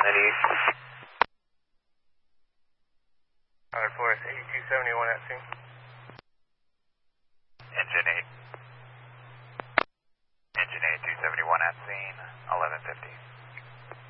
Alright, Forest 8271 at scene. Engine 8. Engine 8271 at scene, 1150.